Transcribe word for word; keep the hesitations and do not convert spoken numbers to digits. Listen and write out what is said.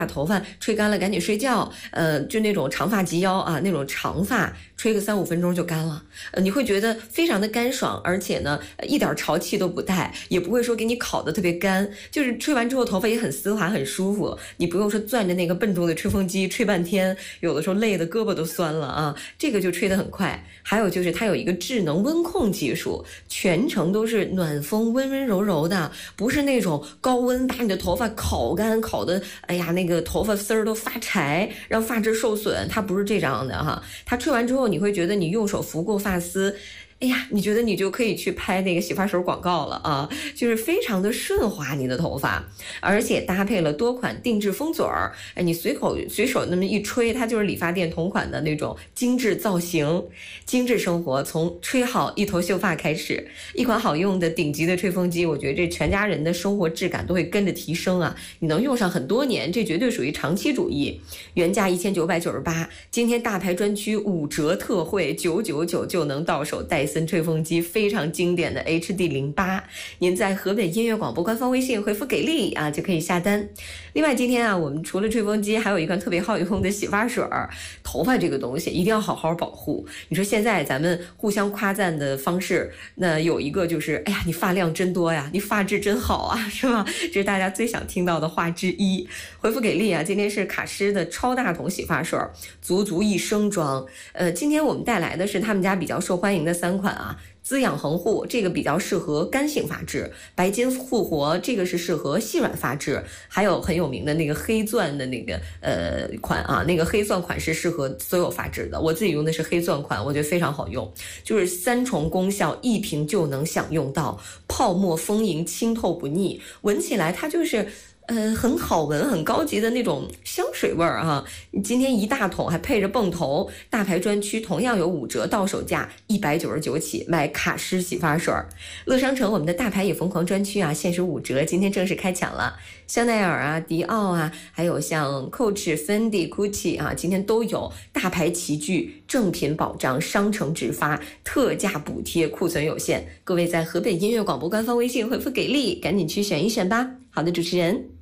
把头发吹干了赶紧睡觉，呃，就那种长发及腰啊，那种长发吹个三五分钟就干了，呃，你会觉得非常的干爽，而且呢，一点潮气都不带，也不会说给你烤得特别干，就是吹完之后头发也很丝滑很舒服，你不用说攥着那个笨重的吹风机吹半天，有的时候累得胳膊都酸了啊，这个就吹得很快。还有就是它有一个智能温控技术，全程都是暖风温温柔柔的，不是那种高温把你的头发烤干烤的，哎呀那个头发丝儿都发柴，让发质受损，它不是这样的哈。它吹完之后你会觉得你用手拂过发丝，哎呀，你觉得你就可以去拍那个洗发水广告了啊，就是非常的顺滑你的头发，而且搭配了多款定制封嘴儿，哎，你随口随手那么一吹，它就是理发店同款的那种精致造型。精致生活从吹好一头秀发开始，一款好用的顶级的吹风机，我觉得这全家人的生活质感都会跟着提升啊，你能用上很多年，这绝对属于长期主义。原价一千九百九十八，今天大牌专区五折特惠，九九九就能到手戴森吹风机，非常经典的 H D 零八，您在河北音乐广播官方微信回复给力啊就可以下单。另外今天啊，我们除了吹风机，还有一款特别好用的洗发水儿。头发这个东西一定要好好保护。你说现在咱们互相夸赞的方式，那有一个就是，哎呀，你发量真多呀，你发质真好啊，是吧？这是大家最想听到的话之一。回复给力啊，今天是卡诗的超大桶洗发水，足足一升装。呃，今天我们带来的是他们家比较受欢迎的三款啊。滋养恒护这个比较适合干性发质，白金复活这个是适合细软发质，还有很有名的那个黑钻的那个呃款啊，那个黑钻款是适合所有发质的，我自己用的是黑钻款，我觉得非常好用，就是三重功效，一瓶就能享用到，泡沫丰盈，清透不腻，闻起来它就是呃，很好闻很高级的那种香水味儿啊！今天一大桶还配着泵头，大牌专区同样有五折，到手价一百九十九起，买卡诗洗发水。乐商城我们的大牌也疯狂专区啊，限时五折，今天正式开抢了。香奈儿啊、迪奥啊，还有像 Coach、Fendi、Gucci 啊，今天都有大牌齐聚，正品保障，商城直发，特价补贴，库存有限。各位在河北音乐广播官方微信回复给力，赶紧去选一选吧。好的，主持人。